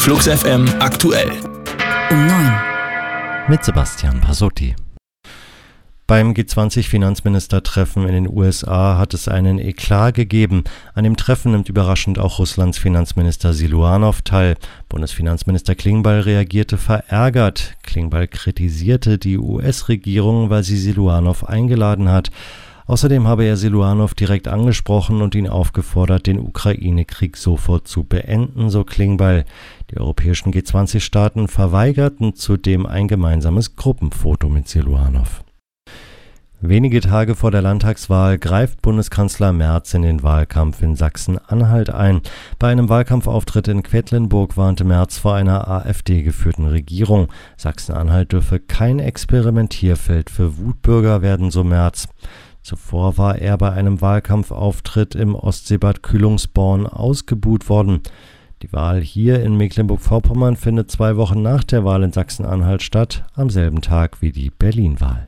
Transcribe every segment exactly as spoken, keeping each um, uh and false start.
Flux F M aktuell. Um neun. Mit Sebastian Pasotti. Beim G zwanzig Finanzministertreffen in den U S A hat es einen Eklat gegeben. An dem Treffen nimmt überraschend auch Russlands Finanzminister Siluanow teil. Bundesfinanzminister Klingbeil reagierte verärgert. Klingbeil kritisierte die U S-Regierung, weil sie Siluanow eingeladen hat. Außerdem habe er Siluanow direkt angesprochen und ihn aufgefordert, den Ukraine-Krieg sofort zu beenden, so Klingbeil. Die europäischen G zwanzig Staaten verweigerten zudem ein gemeinsames Gruppenfoto mit Siluanow. Wenige Tage vor der Landtagswahl greift Bundeskanzler Merz in den Wahlkampf in Sachsen-Anhalt ein. Bei einem Wahlkampfauftritt in Quedlinburg warnte Merz vor einer AfD-geführten Regierung. Sachsen-Anhalt dürfe kein Experimentierfeld für Wutbürger werden, so Merz. Zuvor war er bei einem Wahlkampfauftritt im Ostseebad Kühlungsborn ausgebuht worden. Die Wahl hier in Mecklenburg-Vorpommern findet zwei Wochen nach der Wahl in Sachsen-Anhalt statt, am selben Tag wie die Berlin-Wahl.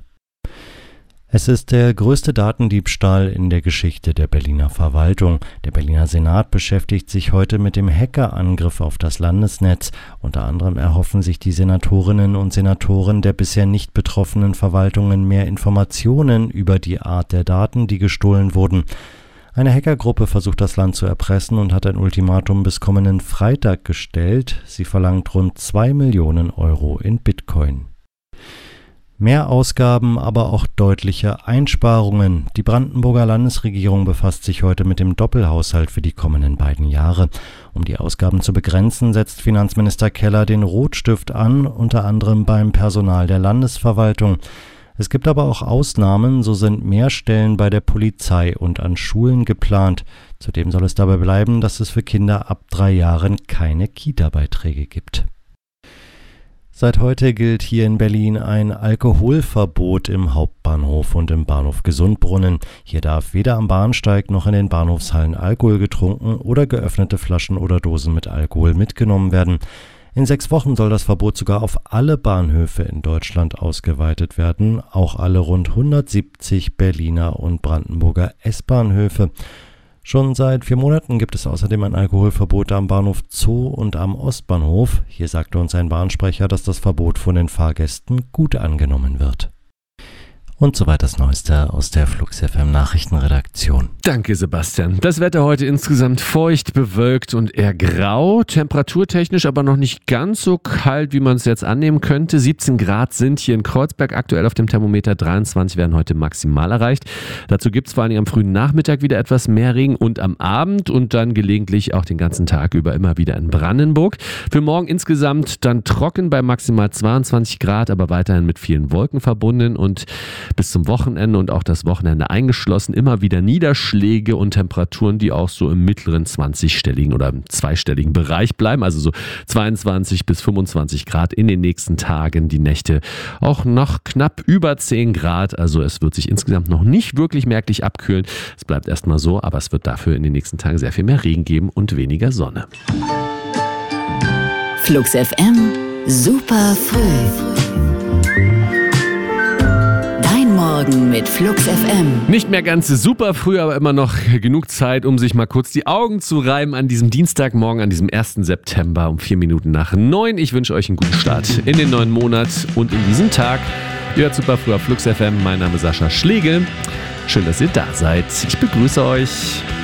Es ist der größte Datendiebstahl in der Geschichte der Berliner Verwaltung. Der Berliner Senat beschäftigt sich heute mit dem Hackerangriff auf das Landesnetz. Unter anderem erhoffen sich die Senatorinnen und Senatoren der bisher nicht betroffenen Verwaltungen mehr Informationen über die Art der Daten, die gestohlen wurden. Eine Hackergruppe versucht das Land zu erpressen und hat ein Ultimatum bis kommenden Freitag gestellt. Sie verlangt rund zwei Millionen Euro in Bitcoin. Mehr Ausgaben, aber auch deutliche Einsparungen. Die Brandenburger Landesregierung befasst sich heute mit dem Doppelhaushalt für die kommenden beiden Jahre. Um die Ausgaben zu begrenzen, setzt Finanzminister Keller den Rotstift an, unter anderem beim Personal der Landesverwaltung. Es gibt aber auch Ausnahmen, so sind mehr Stellen bei der Polizei und an Schulen geplant. Zudem soll es dabei bleiben, dass es für Kinder ab drei Jahren keine Kita-Beiträge gibt. Seit heute gilt hier in Berlin ein Alkoholverbot im Hauptbahnhof und im Bahnhof Gesundbrunnen. Hier darf weder am Bahnsteig noch in den Bahnhofshallen Alkohol getrunken oder geöffnete Flaschen oder Dosen mit Alkohol mitgenommen werden. In sechs Wochen soll das Verbot sogar auf alle Bahnhöfe in Deutschland ausgeweitet werden, auch alle rund hundertsiebzig Berliner und Brandenburger S-Bahnhöfe. Schon seit vier Monaten gibt es außerdem ein Alkoholverbot am Bahnhof Zoo und am Ostbahnhof. Hier sagte uns ein Bahnsprecher, dass das Verbot von den Fahrgästen gut angenommen wird. Und soweit das Neueste aus der Flux F M Nachrichtenredaktion. Danke, Sebastian. Das Wetter heute insgesamt feucht, bewölkt und eher grau. Temperaturtechnisch aber noch nicht ganz so kalt, wie man es jetzt annehmen könnte. siebzehn Grad sind hier in Kreuzberg aktuell auf dem Thermometer. dreiundzwanzig werden heute maximal erreicht. Dazu gibt es vor allem am frühen Nachmittag wieder etwas mehr Regen und am Abend und dann gelegentlich auch den ganzen Tag über immer wieder in Brandenburg. Für morgen insgesamt dann trocken bei maximal zweiundzwanzig Grad, aber weiterhin mit vielen Wolken verbunden und bis zum Wochenende und auch das Wochenende eingeschlossen immer wieder Niederschläge und Temperaturen, die auch so im mittleren zwanzigstelligen oder zweistelligen Bereich bleiben. Also so zweiundzwanzig bis fünfundzwanzig Grad in den nächsten Tagen. Die Nächte auch noch knapp über zehn Grad. Also es wird sich insgesamt noch nicht wirklich merklich abkühlen. Es bleibt erstmal so, aber es wird dafür in den nächsten Tagen sehr viel mehr Regen geben und weniger Sonne. Flux F M, super früh. Morgen mit Flux F M. Nicht mehr ganz super früh, aber immer noch genug Zeit, um sich mal kurz die Augen zu reiben an diesem Dienstagmorgen, an diesem ersten September um vier Minuten nach neun. Ich wünsche euch einen guten Start in den neuen Monat und in diesen Tag. Ihr hört super früh auf Flux F M. Mein Name ist Sascha Schlegel. Schön, dass ihr da seid. Ich begrüße euch.